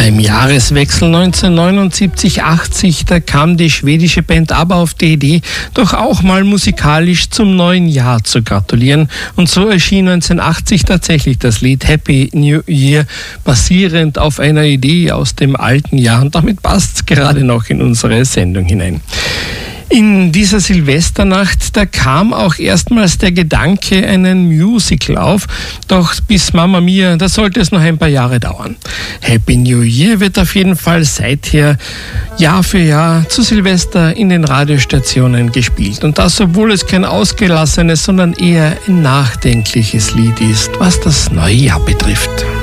Beim Jahreswechsel 1979-80, da kam die schwedische Band ABBA auf die Idee, doch auch mal musikalisch zum neuen Jahr zu gratulieren. Und so erschien 1980 tatsächlich das Lied Happy New Year, basierend auf einer Idee aus dem alten Jahr. Und damit passt es gerade noch in unsere Sendung hinein. In dieser Silvesternacht, da kam auch erstmals der Gedanke, einen Musical auf. Doch bis Mamma Mia, da sollte es noch ein paar Jahre dauern. Happy New Year wird auf jeden Fall seither Jahr für Jahr zu Silvester in den Radiostationen gespielt. Und das, obwohl es kein ausgelassenes, sondern eher ein nachdenkliches Lied ist, was das neue Jahr betrifft.